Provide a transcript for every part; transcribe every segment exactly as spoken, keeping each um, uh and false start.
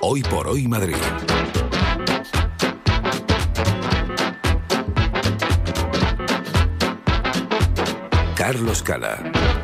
Hoy por Hoy Madrid. Carlos Cala.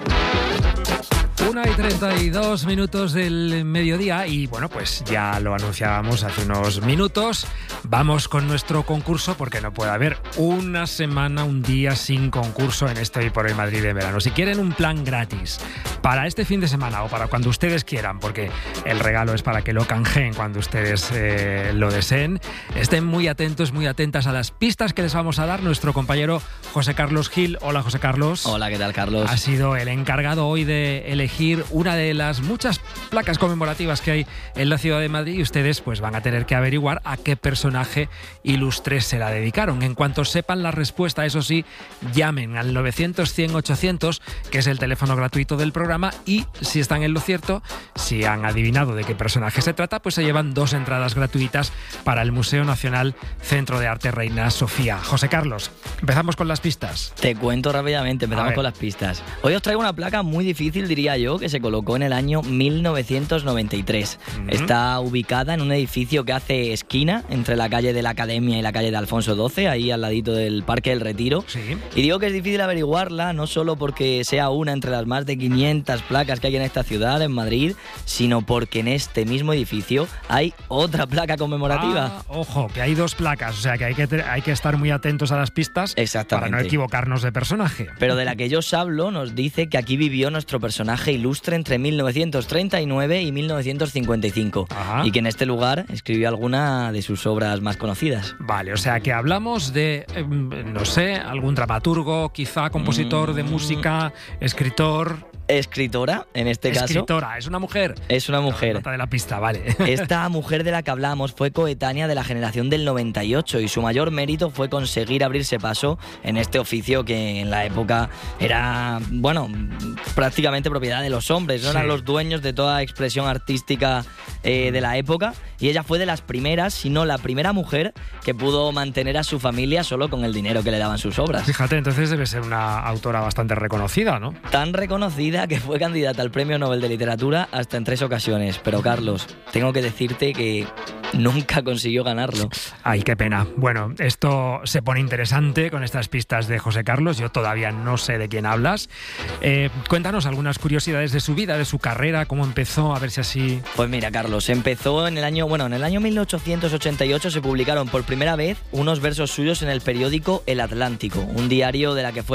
Una y treinta y dos minutos del mediodía y bueno, pues ya lo anunciábamos hace unos minutos. Vamos con nuestro concurso porque no puede haber una semana, un día sin concurso en este Hoy por Hoy Madrid de verano. Si quieren un plan gratis para este fin de semana o para cuando ustedes quieran, porque el regalo es para que lo canjeen cuando ustedes eh, lo deseen, estén muy atentos, muy atentas a las pistas que les vamos a dar. Nuestro compañero José Carlos Gil. Hola, José Carlos. Hola, ¿qué tal, Carlos? Ha sido el encargado hoy de elegir una de las muchas placas conmemorativas que hay en la ciudad de Madrid y ustedes pues van a tener que averiguar a qué personaje ilustre se la dedicaron. En cuanto sepan la respuesta, eso sí, llamen al novecientos cien ochocientos, que es el teléfono gratuito del programa, y si están en lo cierto, si han adivinado de qué personaje se trata, pues se llevan dos entradas gratuitas para el Museo Nacional Centro de Arte Reina Sofía. José Carlos, empezamos con las pistas. Te cuento rápidamente, empezamos con las pistas. Hoy os traigo una placa muy difícil, diría yo, que se colocó en el año mil novecientos noventa y tres. Uh-huh. Está ubicada en un edificio que hace esquina entre la calle de la Academia y la calle de Alfonso doce, ahí al ladito del Parque del Retiro. Sí. Y digo que es difícil averiguarla, no solo porque sea una entre las más de quinientas placas que hay en esta ciudad, en Madrid, sino porque en este mismo edificio hay otra placa conmemorativa. Ah, ojo, que hay dos placas, o sea que hay que, te- hay que estar muy atentos a las pistas. Exactamente. Para no equivocarnos de personaje. Pero de la que yo os hablo nos dice que aquí vivió nuestro personaje ilustre entre mil novecientos treinta y nueve y mil novecientos cincuenta y cinco. Ajá. Y que en este lugar escribió alguna de sus obras más conocidas. Vale, o sea que hablamos de, eh, no sé, algún dramaturgo, quizá compositor de música, escritor. Escritora, en este caso. Escritora, es una mujer. Es una mujer. Nota de la pista, vale. Esta mujer de la que hablamos fue coetánea de la generación del noventa y ocho y su mayor mérito fue conseguir abrirse paso en este oficio que en la época era, bueno, prácticamente propiedad de los hombres, no Sí. eran los dueños de toda expresión artística eh, de la época, y ella fue de las primeras, si no la primera mujer que pudo mantener a su familia solo con el dinero que le daban sus obras. Fíjate, entonces debe ser una autora bastante reconocida, ¿no? Tan reconocida que fue candidata al Premio Nobel de Literatura hasta en tres ocasiones. Pero, Carlos, tengo que decirte que nunca consiguió ganarlo. Ay, qué pena. Bueno, esto se pone interesante con estas pistas de José Carlos. Yo todavía no sé de quién hablas. Eh, cuéntanos algunas curiosidades de su vida, de su carrera, cómo empezó, a ver si así... Pues mira, Carlos, empezó en el año... Bueno, en el año mil ochocientos ochenta y ocho se publicaron por primera vez unos versos suyos en el periódico El Atlántico, un diario de la que fue